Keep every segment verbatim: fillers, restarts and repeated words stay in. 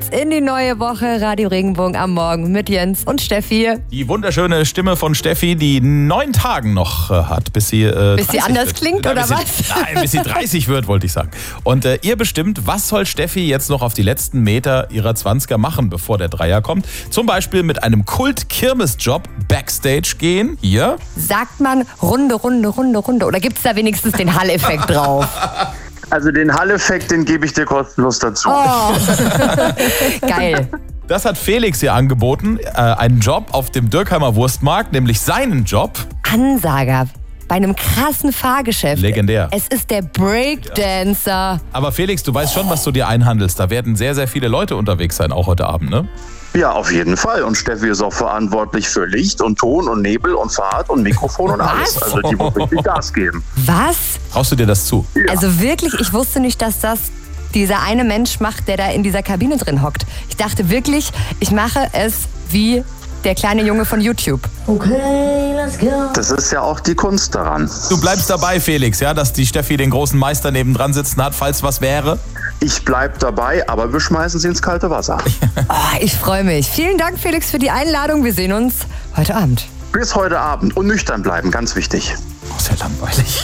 in die neue Woche Radio Regenbogen am Morgen mit Jens und Steffi. Die wunderschöne Stimme von Steffi, die neun Tagen noch äh, hat, bis sie äh, Bis sie anders wird. klingt, Nein, oder bis was? Sie, nein, bis sie dreißig wird, wollte ich sagen. Und äh, ihr bestimmt, was soll Steffi jetzt noch auf die letzten Meter ihrer zwanziger machen, bevor der Dreier kommt. Zum Beispiel mit einem Kult-Kirmes-Job Backstage gehen. Hier. Sagt man Runde, Runde, Runde, Runde? Oder gibt es da wenigstens den Hall-Effekt drauf? Also den Hall-Effekt, den gebe ich dir kostenlos dazu. Oh, geil. Das hat Felix ihr angeboten, äh, einen Job auf dem Dürkheimer Wurstmarkt, nämlich seinen Job. Ansager bei einem krassen Fahrgeschäft. Legendär. Es ist der Breakdancer. Aber Felix, du weißt schon, was du dir einhandelst. Da werden sehr, sehr viele Leute unterwegs sein, auch heute Abend, ne? Ja, auf jeden Fall. Und Steffi ist auch verantwortlich für Licht und Ton und Nebel und Fahrt und Mikrofon und alles. Was? Also die muss richtig Gas geben. Was? Traust du dir das zu? Ja. Also wirklich, ich wusste nicht, dass das dieser eine Mensch macht, der da in dieser Kabine drin hockt. Ich dachte wirklich, ich mache es wie der kleine Junge von YouTube. Okay, let's go. Das ist ja auch die Kunst daran. Du bleibst dabei, Felix, ja, dass die Steffi den großen Meister nebendran sitzen hat, falls was wäre. Ich bleib dabei, aber wir schmeißen sie ins kalte Wasser. Oh, ich freue mich. Vielen Dank, Felix, für die Einladung. Wir sehen uns heute Abend. Bis heute Abend und nüchtern bleiben, ganz wichtig. Oh, sehr langweilig.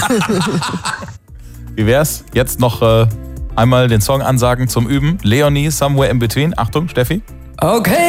Wie wär's? Jetzt noch äh, einmal den Song ansagen zum Üben. Leonie, Somewhere in Between. Achtung, Steffi. Okay.